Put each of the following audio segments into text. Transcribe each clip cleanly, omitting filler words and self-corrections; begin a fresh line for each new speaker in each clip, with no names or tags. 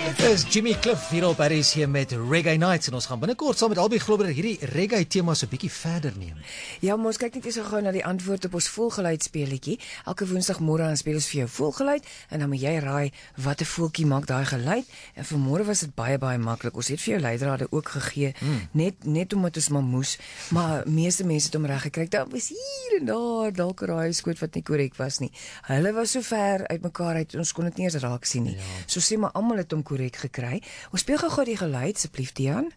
Dis Jimmy Cliff hier op RSC met Reggae Nights en ons gaan binnekort saam met Albie Globber hierdie reggae tema so 'n bietjie verder neem.
Ja, maar ons kyk net eers gou na die antwoord op ons voelgeluid speletjie. Elke woensdagmôre dan speel ons vir jou voelgeluid en dan moet jy raai watter voeltjie maak daai geluid. En vanmôre was dit baie maklik. Ons het vir jou leidrade ook gegee, net omdat ons maar moes, maar meeste mense het hom reg gekry. Daar was hier en daar dalk 'n raaiskoot wat nie korrek was nie. Hulle was so ver uitmekaar uit, ons kon dit nie eens raak sien nie. Ja. So sê maar almal het hom korrek gekry. Ons speel gou die geluid, asseblief Dian.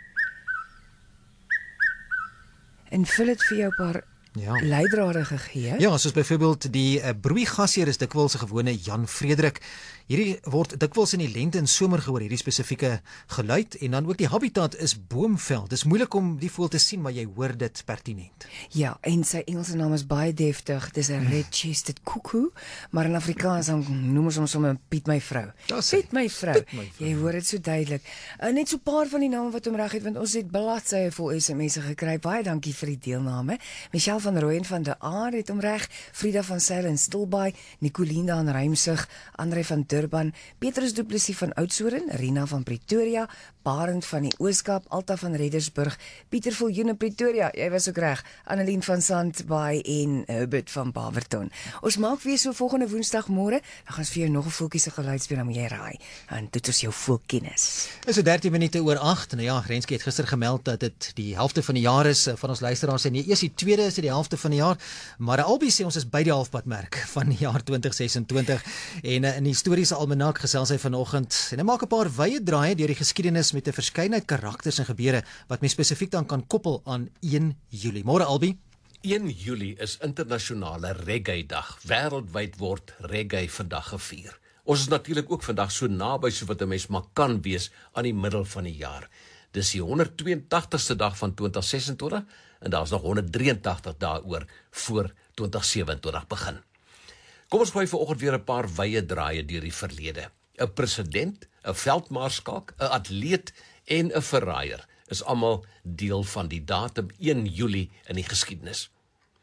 En vul dit vir jou 'n paar leidrade gegee.
Ja, soos byvoorbeeld die broeigasheer is dikwels 'n gewone Jan Frederik. Hierdie word dikwels in die lente en somer gehoor, hierdie spesifieke geluid. En dan ook die habitat is boomveld. Dis moeilik om die voël te sien, maar jy hoor dit pertinent.
Ja, en sy Engelse naam is baie deftig. Dis 'n red-chested cuckoo, maar in Afrikaans dan noem ons hom sommer Piet my vrou. Piet my vrou. Jy hoor dit so duidelik. Net so 'n paar van die name wat hom reg het, want ons het bladsye vol SMS'e gekry. Baie dankie vir die deelname. Michelle van Rooyen van de Aar het hom reg, Frida van Sail in Stilbaai, Nicolinda aan Rymsig, Andre van Durban, Petrus Du Plessis van Oudtshoorn, Rina van Pretoria, Barend van die Ooskaap, Alta van Reddersburg, Pieter Viljoen in Pretoria, jy was ook reg, Annelien van Sandbaai en Herbert van Baberton. Ons maak weer so volgende woensdagmôre, dan gaan ons vir jou nog 'n voeltjie se geluid speel, dan moet jy raai. En dit is jou voelkennis.
Is so 13 minute oor 8. Nou ja, Renske het gister gemeld dat dit die helfte van die jaar is van ons luisteraars en eers die tweede is dit die helfte van die jaar, maar Albie sê ons is by die halfpadmerk van die jaar 2026 en in die historiese almanak gesels hy vanoggend en hy maak 'n paar wye draaie deur die geskiedenis met 'n verskeidenheid karakters en gebeure wat mens spesifiek dan kan koppel aan 1 Julie. Môre Albie.
1 Julie is internasionale reggae dag. Wêreldwyd word reggae vandag gevier. Ons is natuurlik ook vandag so naby so wat 'n mens maar kan wees aan die middel van die jaar. Dis die 182ste dag van 2026 en daar's nog 183 dae oor voor 2027 begin. Kom ons gooi vanoggend weer 'n paar wye draaie deur die verlede. 'n President, 'n veldmaarskalk, 'n atleet en 'n verraaier is almal deel van die datum 1 Julie in die geskiedenis.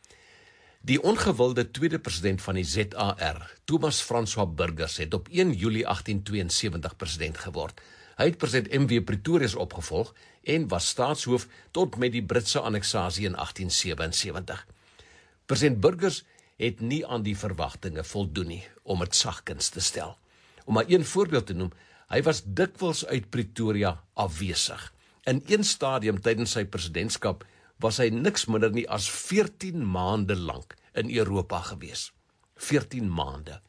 Die ongewilde tweede president van die ZAR, Thomas François Burgers, het op 1 Julie 1872 president geword. Hy het president M.W. Pretorius opgevolg en was staatshoof tot met die Britse anneksasie in 1877. President Burgers het nie aan die verwagtinge voldoen nie, om dit sagkens te stel. Om maar een voorbeeld te noem, hy was dikwels uit Pretoria afwesig. In een stadium tydens sy presidentskap was hy niks minder nie as 14 maande lank in Europa gewees. 14 maande.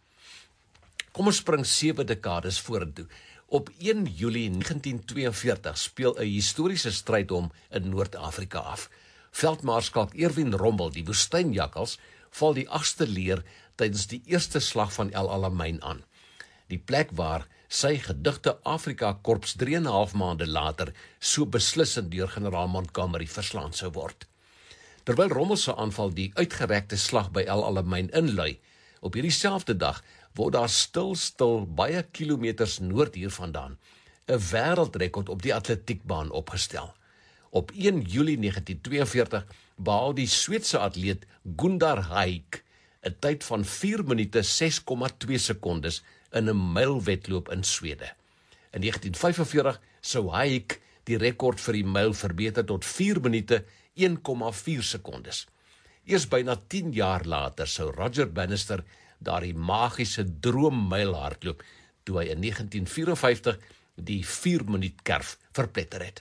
Kom ons spring 7 dekades vorentoe. Op 1 Julie 1942 speel 'n historiese stryd om in Noord-Afrika af. Veldmaarskal Erwin Rommel, die woestynjakkals, val die 8ste leer tydens die eerste slag van El Alamein aan. Die plek waar sy gedigte Afrika-korps 3,5 maande later so beslissend deur generaal Montgomery verslaan sou word. Terwyl Rommel se aanval die uitgerekte slag by El Alamein inlui, op hierdie selfde dag word daar stil baie kilometers noord hiervandaan 'n wêreldrekord op die atletiekbaan opgestel. Op 1 Julie 1942 behaal die Sweedse atleet Gunnar Haik 'n tyd van 4 minute 6,2 sekondes in 'n mylwedloop in Swede. In 1945 sou Haik die rekord vir die myl verbeter tot 4 minute 1,4 sekondes. Eers byna 10 jaar later sou Roger Bannister daardie magiese droommyl hardloop toe hy in 1954 die 4 minuut kerf verpletter het.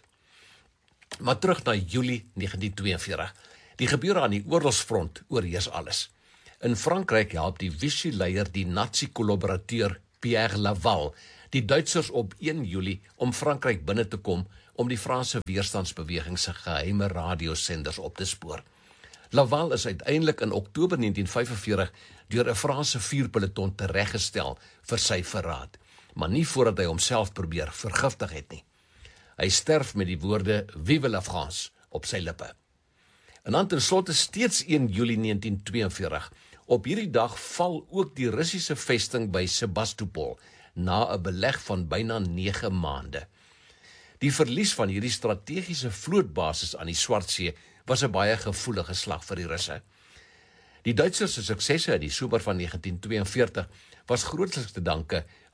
Maar terug na Julie 1942. Die gebeure aan die oorlogsfront oorheers alles. In Frankryk help die Vichy-leier die nazi-kollaborateur Pierre Laval die Duitsers op 1 Julie om Frankryk binne te kom om die Franse weerstandsbeweging se geheime radiosenders op te spoor. Laval is uiteindelik in Oktober 1945 deur 'n Franse vuurpeloton tereggestel vir sy verraad, maar nie voordat hy homself probeer vergiftig het nie. Hy sterf met die woorde Vive la France op sy lippe. En dan ten slotte steeds 1 Julie 1942. Op hierdie dag val ook die Russiese vesting by Sebastopol na 'n beleg van byna 9 maande. Die verlies van hierdie strategiese vlootbasis aan die Swartsee was 'n baie gevoelige slag vir die Russe. Die Duitsers se suksesse in die somer van 1942 was grootliks te danke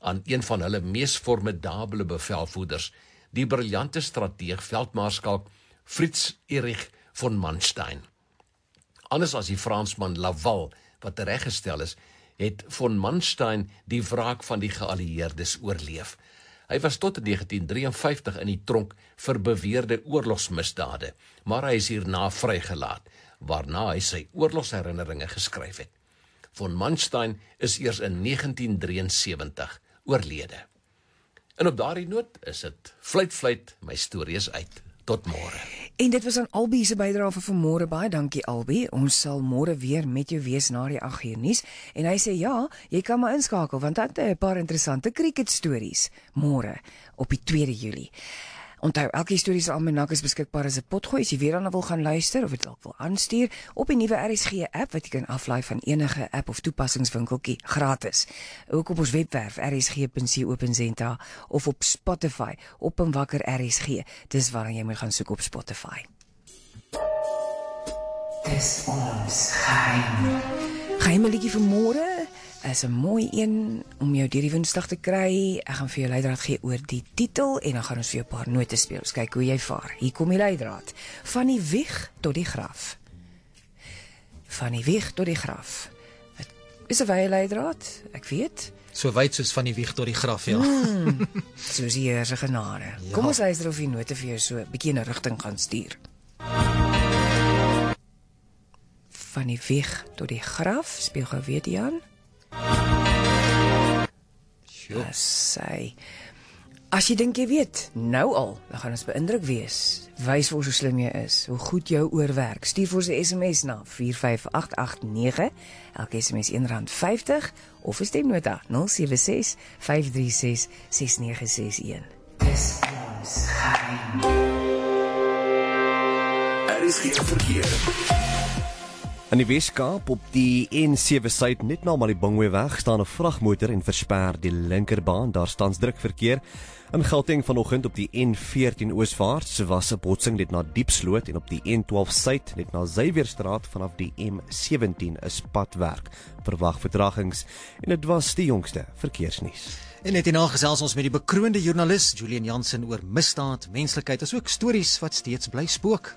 aan een van hulle mees formidabele bevelvoerders, die briljante strateeg veldmaarskal Fritz Erich von Manstein. Anders as die Fransman Laval, wat tereggestel is, het von Manstein die wraak van die geallieerdes oorleef. Hy was tot in 1953 in die tronk vir beweerde oorlogsmisdade, maar hy is hierna vrygelaat, waarna hy sy oorlogsherinneringe geskryf het. Von Manstein is eers in 1973 oorlede. En op daardie noot is dit fluit, my storie is uit. Tot môre.
En dit was aan Albie se bydrae vir vanmôre. Baie dankie Albie. Ons sal môre weer met jou wees na die 8 uur nuus. En hy sê ja, jy kan maar inskakel want hy het 'n paar interessante cricket stories môre op die 2 Julie. Onthou, elke historiese almanak is beskikbaar as 'n potgooi as jy weer daarna wil gaan luister of dit dalk wil aanstuur op die nuwe RSG app wat jy kan aflaai van enige app of toepassingswinkeltjie gratis. Ook op ons webwerf rsg.co.za of op Spotify op 'n wakker RSG. Dis waar jy moet gaan soek op Spotify. Dis ons geheime liedjie vir môre. Is 'n mooi een om jou deur die Woensdag te kry. Ek gaan vir jou leidraad gee oor die titel en dan gaan ons vir jou 'n paar note speel. Ons kyk hoe jy vaar. Hier kom die leidraad. Van die wieg tot die graf. Van die wieg tot die graf. Dit is 'n wye leidraad, ek weet.
So wyd soos van die wieg tot die graf, ja.
Soos die Here se genade. Ja. Kom ons luister of die note vir jou so 'n bietjie in 'n rigting gaan stuur. Van die wieg tot die graf. Speel gou weer Jan. As jy dink jy weet, nou al, dan gaan ons beïndruk wees. Wys vir ons hoe slim jy is, hoe goed jou oorwerk. Stuur vir ons 'n SMS na 45889. Elke SMS R1.50 of 'n stemnota 076 536 6961. Dis ons geheim.
Is geen verkeer. In die Weskaap op die N7 suid net na Malibongwe-weg staan 'n vragmotor en versper die linkerbaan. Daar staan druk verkeer. In Gauteng vanoggend op die N14 ooswaarts was 'n botsing net na Diepsloot en op die N12 suid net na Xavierstraat vanaf die M17 is padwerk. Verwag vertragings en dit was die jongste verkeersnuus.
En net hierna gesels ons met die bekroonde joernalis Julian Jansen oor misdaad, menslikheid, asook stories wat steeds bly spook.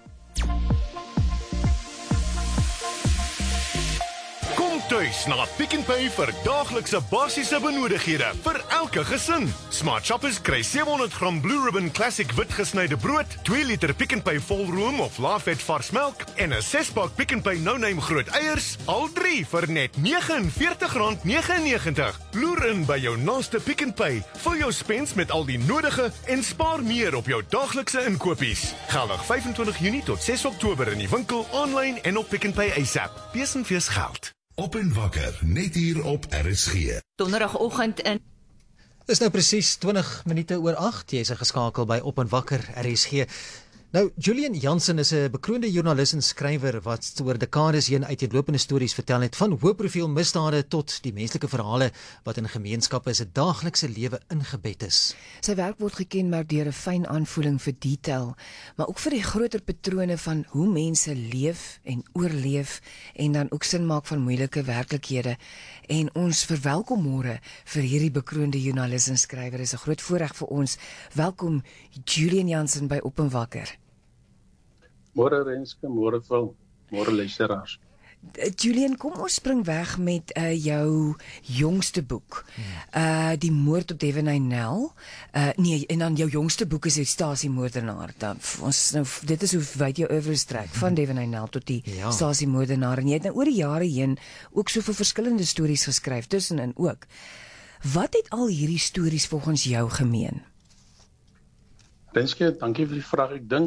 Tuis na Pick n Pay vir daaglikse basiese benodighede vir elke gesin. Smart shoppers kry 700 gram Blue Ribbon Classic wit gesnyde brood, 2 liter Pick n Pay volroom of laafet vars melk en 'n 6-pak Pick n Pay no-name groot eiers, al 3 vir net R49.99. Loer in by jou naaste Pick n Pay. Vul jou spens met al die nodige en spaar meer op jou daaglikse inkopies. Geldig 25 Junie tot 6 Oktober in die winkel, online en op Pick n Pay ASAP. Besenfees geld.
Op en wakker, net hier op RSG.
Donderdagoggend in.
Dis nou presies 20 minute oor 8. Jy is geskakel by Op en Wakker RSG. Nou, Julian Jansen is 'n bekroonde joernalis en skrywer wat oor dekades heen uiteenlopende stories vertel het, van hoëprofiel misdade tot die menslike verhale wat in gemeenskappe se daaglikse lewe ingebed is.
Sy werk word gekenmerk deur 'n fyn aanvoeling vir detail, maar ook vir die groter patrone van hoe mense leef en oorleef en dan ook sin maak van moeilike werklikhede. En ons verwelkom môre vir hierdie bekroonde joernalis en skrywer. Is 'n groot voorreg vir ons. Welkom Julian Jansen by Op en Wakker.
Môre Renske, môre Phil, môre luisteraars.
Julian, kom ons spring weg met jou jongste boek. Die moord op Devin Nel. Nee, en dan jou jongste boek is die stasiemoordenaar. Dan ons nou dit is hoe wyd jou oeuvre strek van Devin Nel tot die stasiemoordenaar. En jy het nou oor die jare heen ook soveel verskillende stories geskryf tussenin ook. Wat het al hierdie stories volgens jou gemeen?
Renske, dankie vir die vraag. Ek dink